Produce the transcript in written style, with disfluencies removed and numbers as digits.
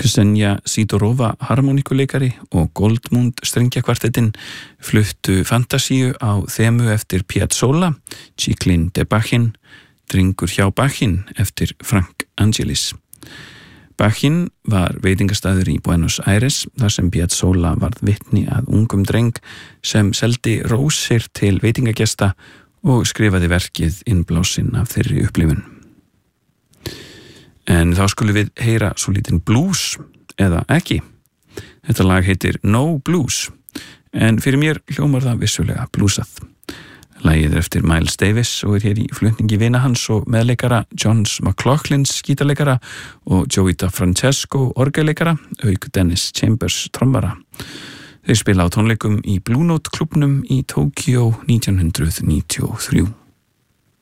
Ksenia Sidorova harmonikuleikari og Goldmund strengjakvartettinn fluttu Fantasíu á þemu eftir Piazzolla, Chiklin de Bachin, Drengur hjá Bachin eftir Frank Angelis. Bachin var veitingastæður í Buenos Aires þar sem Piazzolla varð vitni að ungum dreng sem seldi rósir til veitingagesta og skrifaði verkið innblásinn af þeirri upplifun. En þá skulum við heyra svo lítinn blues, eða ekki. Þetta lag heitir No Blues, en fyrir mér hljómar það vissulega bluesað. Lagið eftir Miles Davis og hér í flutningi vina hans og meðleikara Johns McLaughlins gítarleikara og Joey DeFrancesco orgelleikara, auk Dennis Chambers trommara. Þeir spila á tónleikum í Blue Note klúbbnum í Tokyo 1993.